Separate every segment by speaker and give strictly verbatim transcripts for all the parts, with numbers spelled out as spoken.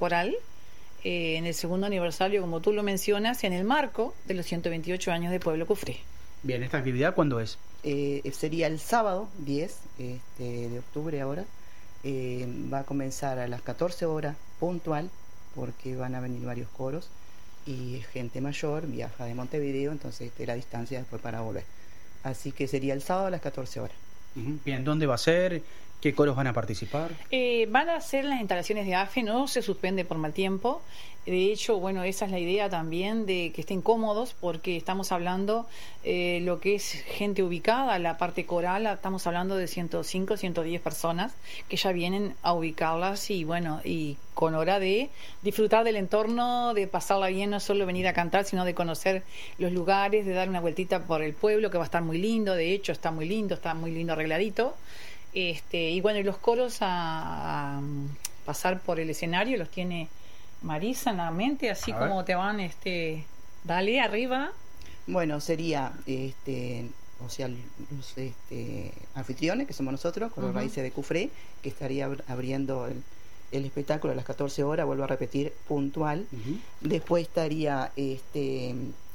Speaker 1: coral eh, en el segundo aniversario, como tú lo mencionas, en el marco de los ciento veintiocho años de Pueblo Cufré.
Speaker 2: Bien, ¿esta actividad cuándo es?
Speaker 3: Eh, sería el sábado diez este, de octubre ahora. Eh, va a comenzar a las catorce horas puntual, porque van a venir varios coros y gente mayor viaja de Montevideo, entonces este, la distancia después para volver. Así que sería el sábado a las catorce horas.
Speaker 2: Uh-huh. Bien, ¿dónde va a ser? ¿Qué coros van a participar?
Speaker 1: Eh, van a ser las instalaciones de A F E, no se suspende por mal tiempo. De hecho, bueno, esa es la idea también, de que estén cómodos, porque estamos hablando eh, lo que es gente ubicada, la parte coral, estamos hablando de ciento cinco, ciento diez personas que ya vienen a ubicarlas y bueno, y con hora de disfrutar del entorno, de pasarla bien, no solo venir a cantar, sino de conocer los lugares, de dar una vueltita por el pueblo, que va a estar muy lindo. De hecho, está muy lindo, está muy lindo arregladito. Este, y bueno, y los coros a, a pasar por el escenario los tiene Marisa en la mente, así como te van, este, dale arriba.
Speaker 3: Bueno, sería, este, o sea, los este, anfitriones, que somos nosotros, con los uh-huh. Raíces de Cufré, que estaría abriendo el, el espectáculo a las catorce horas, vuelvo a repetir, puntual. Uh-huh. Después estaría este,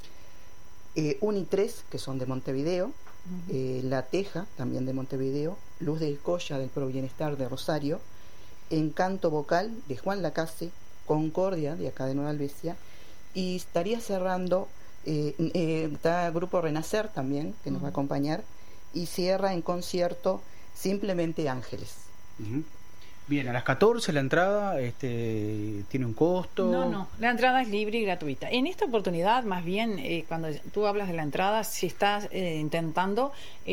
Speaker 3: eh, Unitres, que son de Montevideo. Uh-huh. eh, La Teja, también de Montevideo, Luz del Colla del Pro Bienestar de Rosario, Encanto Vocal de Juan Lacase, Concordia de acá de Nueva Albesia, y estaría cerrando eh, eh, está el grupo Renacer también, que uh-huh. nos va a acompañar, y cierra en concierto Simplemente Ángeles.
Speaker 2: Uh-huh. Bien, a las catorce la entrada este, tiene un costo.
Speaker 1: No, no, la entrada es libre y gratuita. En esta oportunidad, más bien, eh, cuando tú hablas de la entrada, si estás eh, intentando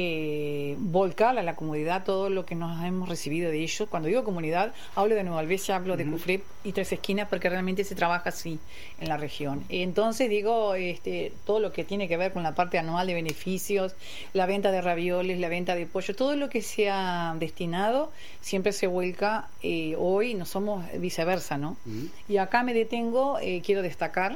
Speaker 1: eh, volcar a la comunidad todo lo que nos hemos recibido de ellos. Cuando digo comunidad, hablo de Nueva Albesia, hablo uh-huh. de Cufré y Tres Esquinas, porque realmente se trabaja así en la región. Entonces digo, este, todo lo que tiene que ver con la parte anual de beneficios, la venta de ravioles, la venta de pollo, todo lo que sea destinado, siempre se vuelca. Eh, hoy no somos viceversa, ¿no? Uh-huh. Y acá me detengo, eh, quiero destacar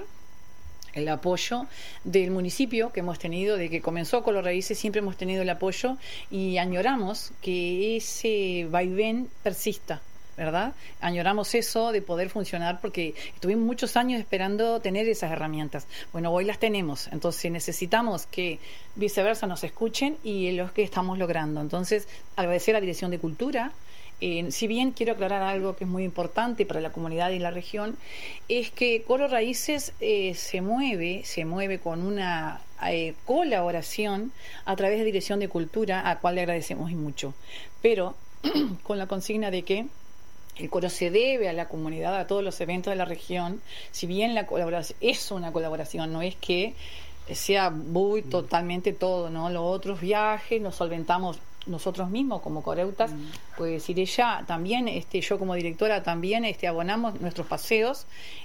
Speaker 1: el apoyo del municipio que hemos tenido, de que comenzó con los Raíces, siempre hemos tenido el apoyo y añoramos que ese vaivén persista, ¿verdad? Añoramos eso de poder funcionar, porque estuvimos muchos años esperando tener esas herramientas. Bueno, hoy las tenemos, entonces necesitamos que viceversa nos escuchen y es lo que estamos logrando. Entonces, agradecer a la Dirección de Cultura. Eh, si bien quiero aclarar algo que es muy importante para la comunidad y la región, es que Coro Raíces eh, se mueve, se mueve con una eh, colaboración a través de Dirección de Cultura, a la cual le agradecemos y mucho, pero con la consigna de que el coro se debe a la comunidad, a todos los eventos de la región. Si bien la colaboración es una colaboración, no es que sea muy totalmente todo, ¿no? Los otros viajes los solventamos nosotros mismos como coreutas, mm. puede decir ella, también este, yo como directora también este, abonamos nuestros paseos,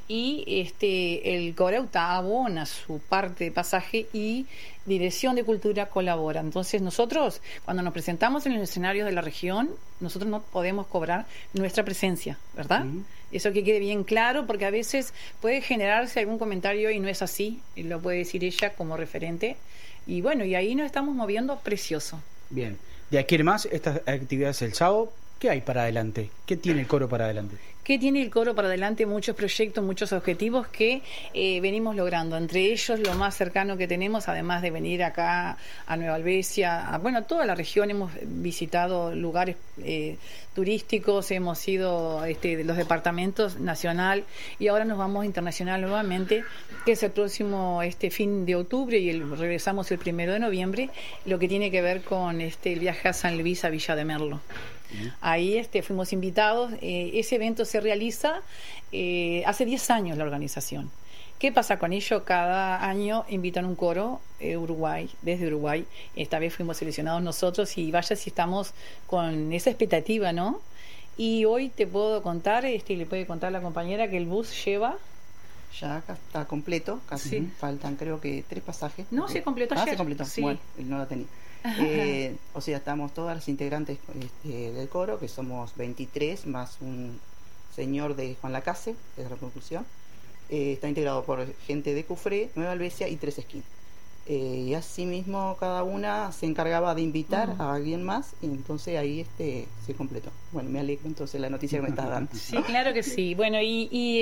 Speaker 1: y este, el coreuta abona su parte de pasaje y Dirección de Cultura colabora. Entonces nosotros, cuando nos presentamos en los escenarios de la región, nosotros no podemos cobrar nuestra presencia, ¿verdad? Mm. Eso que quede bien claro, porque a veces puede generarse algún comentario y no es así, y lo puede decir ella como referente, y bueno, y ahí nos estamos moviendo precioso.
Speaker 2: Bien. De aquí en más, estas actividades el sábado, ¿qué hay para adelante? ¿Qué tiene el coro para adelante?
Speaker 1: ¿Qué tiene el coro para adelante? Muchos proyectos, muchos objetivos que eh, venimos logrando. Entre ellos, lo más cercano que tenemos, además de venir acá a Nueva Albesia, a, bueno, a toda la región, hemos visitado lugares eh, turísticos, hemos ido este, de los departamentos nacional, y ahora nos vamos internacional nuevamente, que es el próximo este fin de octubre, y el, regresamos el primero de noviembre, lo que tiene que ver con este el viaje a San Luis, a Villa de Merlo. Ahí este, fuimos invitados. Eh, ese evento se realiza eh, hace diez años la organización. ¿Qué pasa con ello? Cada año invitan un coro eh, Uruguay, desde Uruguay. Esta vez fuimos seleccionados nosotros, y vaya si estamos con esa expectativa, ¿no? Y hoy te puedo contar, este, le puede contar la compañera, que el bus lleva...
Speaker 3: Ya acá está completo, casi sí. Faltan creo que tres pasajes.
Speaker 1: No, se completó
Speaker 3: ah,
Speaker 1: ayer.
Speaker 3: se completó,
Speaker 1: sí.
Speaker 3: Bueno, él no la tenía. Eh, o sea, estamos todas las integrantes este, del coro, que somos veintitrés, más un señor de Juan Lacase, de la Conclusión. Eh, está integrado por gente de Cufré, Nueva Albesia y Tres Esquinas. Eh, y así mismo cada una se encargaba de invitar uh-huh. a alguien más, y entonces ahí este se completó. Bueno, me alegro entonces la noticia que me estás dando.
Speaker 1: Sí, claro que sí. Bueno, y... y